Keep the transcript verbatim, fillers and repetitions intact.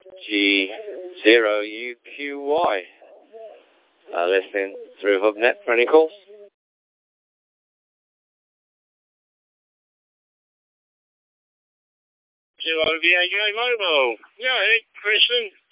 G zero U Q Y. Uh, listening through HubNet for any calls. Zero V A J Mobile. Yeah, Christian.